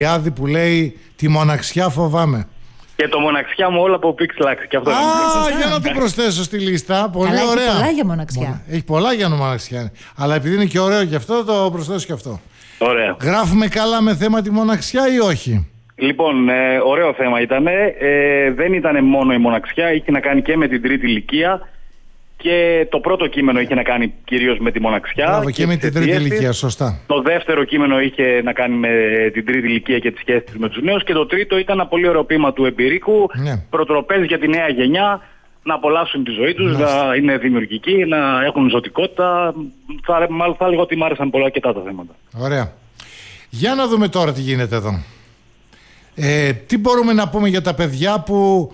Άδη που λέει «Τη μοναξιά φοβάμαι». Και το μοναξιά μου όλα από Pixelax. Και αυτό για να την προσθέσω στη λίστα. Πολύ αλλά ωραία. Έχει πολλά για μοναξιά. Έχει πολλά για μοναξιά. Αλλά επειδή είναι και ωραίο και αυτό, το προσθέσω και αυτό. Ωραία. Γράφουμε καλά με θέμα τη μοναξιά ή όχι? Λοιπόν, ωραίο θέμα ήταν. Δεν ήταν μόνο η μοναξιά, είχε να κάνει και με την τρίτη ηλικία. Και το πρώτο κείμενο είχε να κάνει κυρίως με τη μοναξιά. Μπράβο, και με την τρίτη ηλικία, σωστά. Το δεύτερο κείμενο είχε να κάνει με την τρίτη ηλικία και τις σχέσεις με τους νέους. Και το τρίτο ήταν ένα πολύ ωραίο ποίημα του Εμπειρίκου. Ναι. Προτροπές για τη νέα γενιά να απολαύσουν τη ζωή τους, να είναι δημιουργικοί, να έχουν ζωτικότητα. Μάλλον θα έλεγα ότι μου άρεσαν πολλά και τα θέματα. Ωραία. Για να δούμε τώρα τι γίνεται εδώ. Τι μπορούμε να πούμε για τα παιδιά που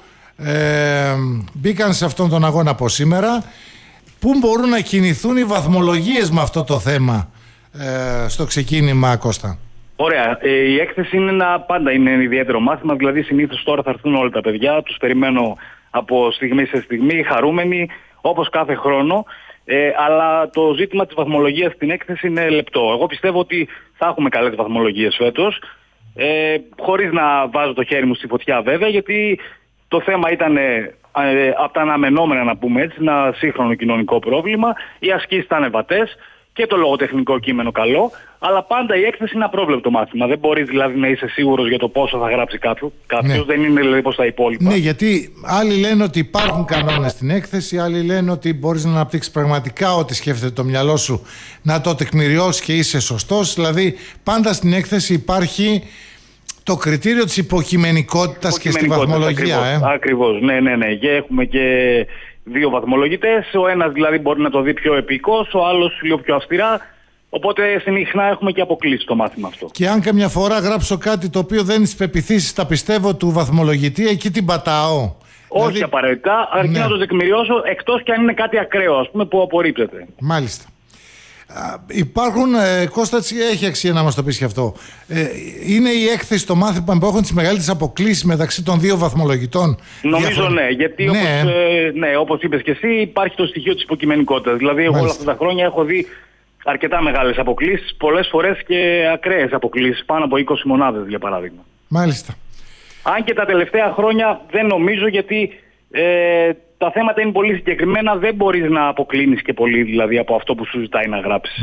μπήκαν σε αυτόν τον αγώνα από σήμερα? Πού μπορούν να κινηθούν οι βαθμολογίες με αυτό το θέμα στο ξεκίνημα, Κώστα? Ωραία. Η έκθεση είναι πάντα είναι ιδιαίτερο μάθημα. Δηλαδή συνήθως τώρα θα έρθουν όλα τα παιδιά. Τους περιμένω από στιγμή σε στιγμή, χαρούμενοι, όπως κάθε χρόνο. Αλλά το ζήτημα της βαθμολογίας στην έκθεση είναι λεπτό. Εγώ πιστεύω ότι θα έχουμε καλές βαθμολογίες φέτος. Χωρίς να βάζω το χέρι μου στη φωτιά βέβαια, γιατί το θέμα ήταν από τα αναμενόμενα, να πούμε έτσι, ένα σύγχρονο κοινωνικό πρόβλημα. Οι ασκήσεις ήταν βατές και το λογοτεχνικό κείμενο καλό, αλλά πάντα η έκθεση είναι απρόβλεπτο μάθημα. Δεν μπορείς δηλαδή να είσαι σίγουρος για το πόσο θα γράψει κάποιος, ναι. Δεν είναι δηλαδή πως τα υπόλοιπα. Ναι, γιατί άλλοι λένε ότι υπάρχουν κανόνες στην έκθεση, άλλοι λένε ότι μπορείς να αναπτύξεις πραγματικά ό,τι σκέφτεται το μυαλό σου, να το τεκμηριώσεις και είσαι σωστός. Δηλαδή πάντα στην έκθεση υπάρχει το κριτήριο της υποκειμενικότητας και στη βαθμολογία. Ακριβώς, ναι. Και έχουμε και δύο βαθμολογητές. Ο ένας δηλαδή μπορεί να το δει πιο επικός, ο άλλος λίγο πιο αυστηρά. Οπότε συχνά έχουμε και αποκλείσει το μάθημα αυτό. Και αν καμιά φορά γράψω κάτι το οποίο δεν είναι στις πεποιθήσεις, τα πιστεύω, του βαθμολογητή, εκεί την πατάω? Όχι δηλαδή, απαραίτητα, αρκεί να το τεκμηριώσω, εκτός και αν είναι κάτι ακραίο, ας πούμε, που απορρίπτεται. Μάλιστα. Υπάρχουν, Κώστα, έχει αξία να μας το πεις και αυτό. Είναι η έκθεση στο μάθημα που έχουν τις μεγαλύτερες αποκλίσεις μεταξύ των δύο βαθμολογητών? Νομίζω ναι, γιατί όπως είπες και εσύ, υπάρχει το στοιχείο της υποκειμενικότητας. Δηλαδή εγώ όλα αυτά τα χρόνια έχω δει αρκετά μεγάλες αποκλίσεις, πολλές φορές και ακραίες αποκλίσεις, πάνω από 20 μονάδες για παράδειγμα. Μάλιστα. Αν και τα τελευταία χρόνια δεν νομίζω, γιατί τα θέματα είναι πολύ συγκεκριμένα, δεν μπορείς να αποκλίνεις και πολύ δηλαδή από αυτό που σου ζητάει να γράψεις.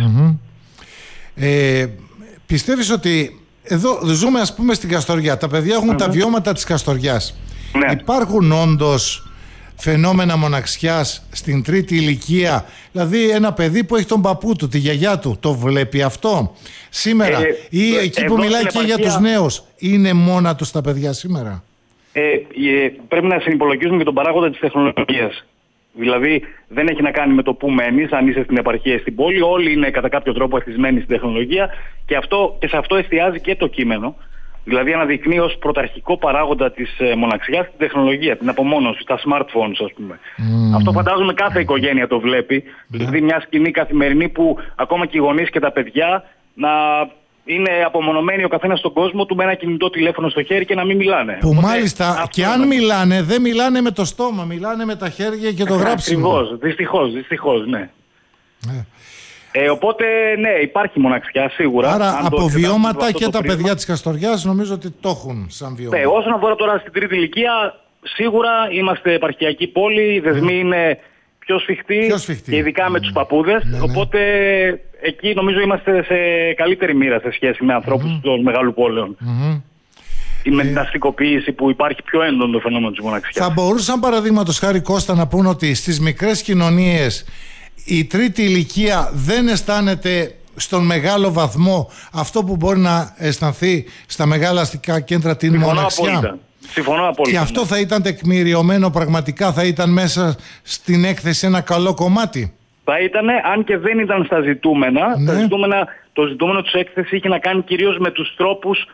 Πιστεύεις ότι εδώ ζούμε, ας πούμε, στην Καστοριά, τα παιδιά έχουν τα βιώματα της Καστοριάς. Ναι. Υπάρχουν όντως φαινόμενα μοναξιάς στην τρίτη ηλικία? Δηλαδή ένα παιδί που έχει τον παππού του, τη γιαγιά του, το βλέπει αυτό σήμερα? Ή εκεί που μιλάει και για τους νέους, είναι μόνα τους τα παιδιά σήμερα? Πρέπει να συνυπολογίζουμε και τον παράγοντα της τεχνολογίας. Δηλαδή δεν έχει να κάνει με το που μένεις, αν είσαι στην επαρχία ή στην πόλη. Όλοι είναι κατά κάποιο τρόπο εθισμένοι στην τεχνολογία και σε αυτό εστιάζει και το κείμενο. Δηλαδή αναδεικνύει ως πρωταρχικό παράγοντα της μοναξιάς την τεχνολογία, την απομόνωση, τα smartphones, ας πούμε. Αυτό φαντάζομαι κάθε οικογένεια το βλέπει. Δηλαδή μια σκηνή καθημερινή που ακόμα και οι γονείς και τα παιδιά να είναι απομονωμένοι ο καθένας στον κόσμο του με ένα κινητό τηλέφωνο στο χέρι και να μην μιλάνε. Που οπότε, μάλιστα και αν μιλάνε, δεν μιλάνε με το στόμα, μιλάνε με τα χέρια και το γράψιμο. Ακριβώς, δυστυχώς, ναι. Οπότε ναι, υπάρχει μοναξιά σίγουρα. Άρα από βιώματα και τα παιδιά της Καστοριάς νομίζω ότι το έχουν σαν βιώματα. Ναι, όσον αφορά τώρα στην τρίτη ηλικία, σίγουρα είμαστε επαρχιακή πόλη, οι δεσμοί είναι πιο σφιχτοί και ειδικά με τους παππούδες. Οπότε εκεί νομίζω είμαστε σε καλύτερη μοίρα σε σχέση με ανθρώπους των μεγάλων πόλεων. Ή με την αστικοποίηση που υπάρχει πιο έντονο το φαινόμενο της μοναξιάς. Θα μπορούσαν παραδείγματος χάρη, Κώστα, να πούν ότι στις μικρές κοινωνίες η τρίτη ηλικία δεν αισθάνεται στον μεγάλο βαθμό αυτό που μπορεί να αισθανθεί στα μεγάλα αστικά κέντρα, την μοναξιά? Συμφωνώ απόλυτα. Και αυτό θα ήταν τεκμηριωμένο πραγματικά, θα ήταν μέσα στην έκθεση ένα καλό κομμάτι? Θα ήταν, αν και δεν ήταν στα ζητούμενα. Ναι. Το ζητούμενο της έκθεσης είχε να κάνει κυρίως με τους τρόπους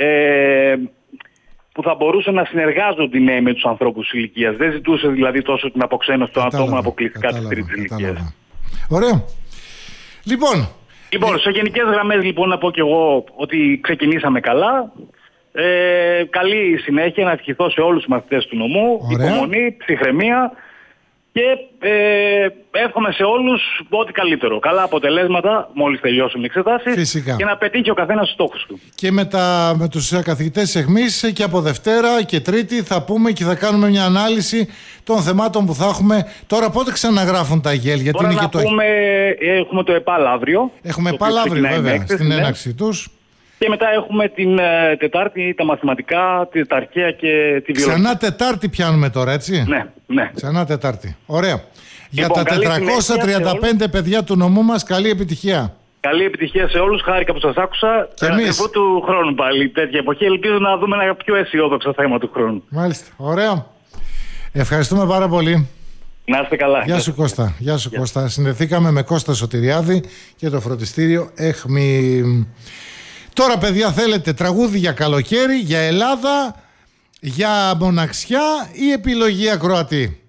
που θα μπορούσαν να συνεργάζονται οι νέοι με τους ανθρώπους ηλικίας. Δεν ζητούσε δηλαδή τόσο την αποξένωση των ατόμων αποκλειστικά της τρίτης ηλικίας. Ωραία. Λοιπόν, σε γενικές γραμμές λοιπόν να πω και εγώ ότι ξεκινήσαμε καλά. Καλή συνέχεια, να ευχηθώ σε όλους τους μαθητές του νομού. Ωραία. Υπομονή, ψυχραιμία Και εύχομαι σε όλους ό,τι καλύτερο. Καλά αποτελέσματα μόλις τελειώσουν οι εξετάσεις. Φυσικά. Και να πετύχει ο καθένας τους στόχους του. Και με τους καθηγητές εχμής και από Δευτέρα και Τρίτη θα πούμε και θα κάνουμε μια ανάλυση των θεμάτων που θα έχουμε. Τώρα πότε ξαναγράφουν τα ΓΕΛ? Γιατί τώρα είναι να και πούμε, έχουμε το ΕΠΑΛ αύριο. Έχουμε ΕΠΑΛ αύριο βέβαια, στην έναρξη τους. Και μετά έχουμε την Τετάρτη, τα μαθηματικά, τη αρχαία και τη βιολογία. Ξανά Τετάρτη πιάνουμε τώρα, έτσι. Ναι. Ξανά Τετάρτη. Ωραία. Για Λοιπόν, τα 435 παιδιά του νομού μας, καλή επιτυχία. Καλή επιτυχία σε όλους. Χάρηκα που σας άκουσα. Και εμείς. Εγώ του χρόνου πάλι τέτοια εποχή. Ελπίζω να δούμε ένα πιο αισιόδοξο θέμα του χρόνου. Μάλιστα. Ωραία. Ευχαριστούμε πάρα πολύ. Να είστε καλά. Γεια σου Κώστα. Γεια σου Κώστα. Συνδεθήκαμε με Κώστα Σωτηριάδη και το φροντιστήριο ΕΧΜΗ. Τώρα παιδιά θέλετε τραγούδι για καλοκαίρι, για Ελλάδα, για μοναξιά ή επιλογή ακροατή?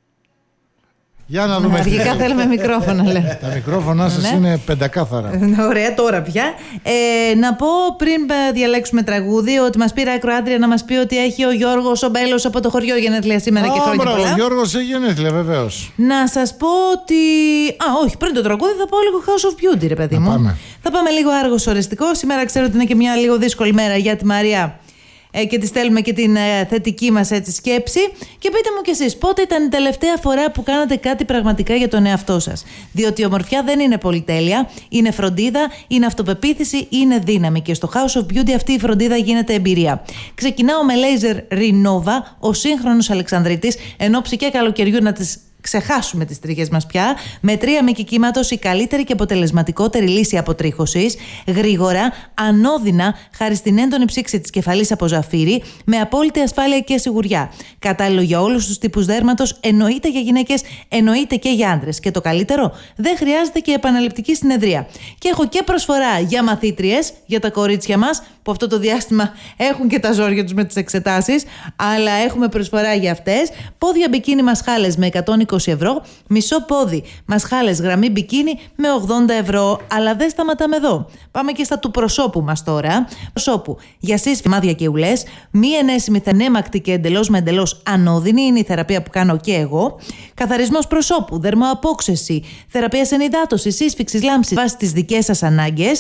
Για να δούμε. Αρχικά θέλουμε μικρόφωνα, λέμε. Τα μικρόφωνα σας είναι πεντακάθαρα. Ωραία, τώρα πια. Να πω πριν διαλέξουμε τραγούδι ότι μας πήρε ακροάτρια να μας πει ότι έχει ο Γιώργος ο Μπέλος από το χωριό γενέθλια σήμερα και χρόνια πολλά. Ο Γιώργος έχει γενέθλια, βεβαίως. Να σας πω ότι. Όχι, πριν το τραγούδι θα πάω λίγο House of Beauty, ρε παιδί μου. Πάμε. Θα πάμε λίγο Άργος Ορεστικό. Σήμερα ξέρω ότι είναι και μια λίγο δύσκολη μέρα για τη Μαρία. Και τη στέλνουμε και την θετική μας έτσι σκέψη. Και πείτε μου κι εσείς, πότε ήταν η τελευταία φορά που κάνατε κάτι πραγματικά για τον εαυτό σας? Διότι η ομορφιά δεν είναι πολυτέλεια, είναι φροντίδα, είναι αυτοπεποίθηση, είναι δύναμη. Και στο House of Beauty αυτή η φροντίδα γίνεται εμπειρία. Ξεκινάω με Laser Renova, ο σύγχρονος Αλεξανδρίτης, εν ώψη και καλοκαιριού να τις ξεχάσουμε τις τρίχες μας πια, με 3 μήκη κύματος η καλύτερη και αποτελεσματικότερη λύση αποτρίχωσης, γρήγορα, ανώδυνα, χάρη στην έντονη ψήξη της κεφαλής από ζαφύρι, με απόλυτη ασφάλεια και σιγουριά. Κατάλληλο για όλους τους τύπους δέρματος, εννοείται για γυναίκες, εννοείται και για άντρες. Και το καλύτερο, δεν χρειάζεται και επαναληπτική συνεδρία. Και έχω και προσφορά για μαθήτριες, για τα κορίτσια μας, που αυτό το διάστημα έχουν και τα ζόρια τους με τις εξετάσεις, αλλά έχουμε προσφορά για αυτές. Πόδια μπικίνι μασχάλες με 120 ευρώ, μισό πόδι μασχάλες γραμμή μπικίνι με 80 ευρώ. Αλλά δεν σταματάμε εδώ. Πάμε και στα του προσώπου μας τώρα. Προσώπου για σύσφυ, μάδια και ουλές, μη ενέσιμη, θενέμακτη και εντελώς με εντελώς ανώδυνη είναι η θεραπεία που κάνω και εγώ. Καθαρισμός προσώπου, δερμοαπόξεση, θεραπεία ενυδάτωσης, σύσφυξης, λάμψης βάσει τις δικές σας ανάγκες.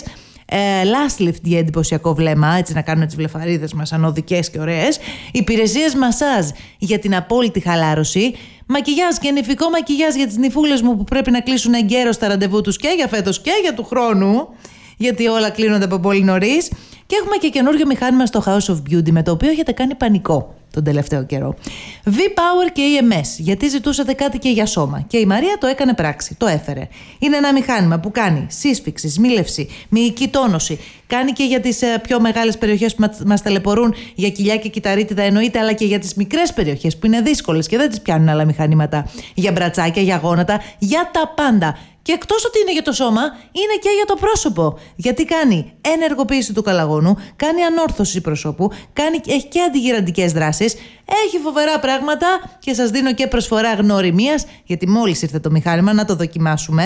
Last lift για εντυπωσιακό βλέμμα, έτσι να κάνουμε τις βλεφαρίδες μας ανωδικές και ωραίες. Υπηρεσίες μασάζ για την απόλυτη χαλάρωση. Μακιγιάζ και νηφικό μακιγιάζ για τις νηφούλες μου που πρέπει να κλείσουν εγκαίρως τα ραντεβού τους και για φέτος και για του χρόνου, γιατί όλα κλείνονται από πολύ νωρίς. Και έχουμε και καινούριο μηχάνημα στο House of Beauty με το οποίο έχετε κάνει πανικό τον τελευταίο καιρό. V-Power και EMS, γιατί ζητούσατε κάτι και για σώμα. Και η Μαρία το έκανε πράξη, το έφερε. Είναι ένα μηχάνημα που κάνει σύσφυξη, σμίλευση, μυϊκή τόνωση. Κάνει και για τις πιο μεγάλες περιοχές που μας ταλαιπωρούν, για κοιλιά και κυταρίτιδα εννοείται, αλλά και για τις μικρές περιοχές που είναι δύσκολες και δεν τις πιάνουν άλλα μηχανήματα. Για μπρατσάκια, για γόνατα, για τα πάντα. Και εκτός ότι είναι για το σώμα, είναι και για το πρόσωπο. Γιατί κάνει ενεργοποίηση του καλαγόνου, κάνει ανόρθωση προσώπου, έχει και αντιγυραντικές δράσεις, έχει φοβερά πράγματα και σας δίνω και προσφορά γνωριμίας, γιατί μόλις ήρθε το μηχάνημα να το δοκιμάσουμε.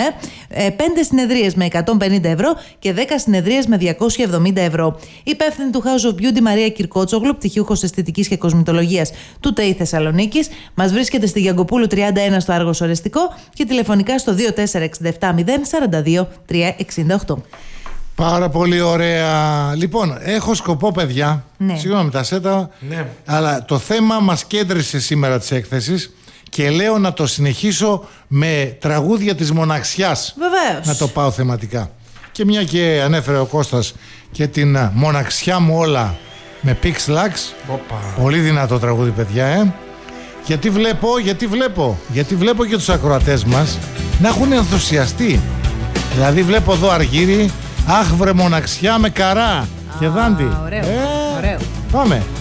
5 συνεδρίες με 150 ευρώ και 10 συνεδρίες με 270 ευρώ. Υπεύθυνη του House of Beauty Μαρία Κυρκότσογλου, πτυχιούχος αισθητικής και κοσμητολογίας του ΤΕΙ Θεσσαλονίκης. Μας βρίσκεται στη Γιαγκοπούλου 31 στο Άργος Ορεστικό και τηλεφωνικά στο 2467 042 368. Πάρα πολύ ωραία. Λοιπόν, έχω σκοπό, παιδιά. Ναι. Συγγνώμη τα σέτα. Ναι. Αλλά το θέμα μας κέντρισε σήμερα της έκθεσης και λέω να το συνεχίσω με τραγούδια της μοναξιάς. Βεβαίως. Να το πάω θεματικά. Και μια και ανέφερε ο Κώστας και την μοναξιά μου όλα με Pix Lux. Πολύ δυνατό τραγούδι, παιδιά, Γιατί βλέπω και τους ακροατές μας να έχουν ενθουσιαστεί. Δηλαδή βλέπω εδώ Αργύρι, αχ βρε μοναξιά με καρά και δάντη. Ωραίο. Πάμε.